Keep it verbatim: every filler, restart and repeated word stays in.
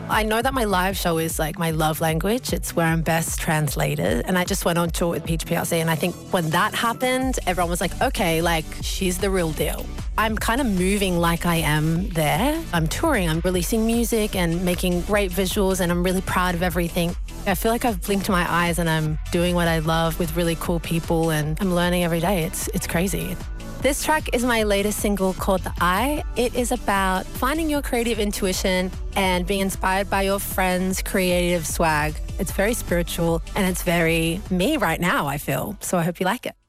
I know that my live show is like my love language. It's where I'm best translated. And I just went on tour with Peach P L C. And I think when that happened, everyone was like, okay, like she's the real deal. I'm kind of moving like I am there. I'm touring, I'm releasing music and making great visuals, and I'm really proud of everything. I feel like I've blinked my eyes and I'm doing what I love with really cool people, and I'm learning every day. It's, it's crazy. This track is my latest single called The Eye. It is about finding your creative intuition and being inspired by your friends' creative swag. It's very spiritual and it's very me right now, I feel. So I hope you like it.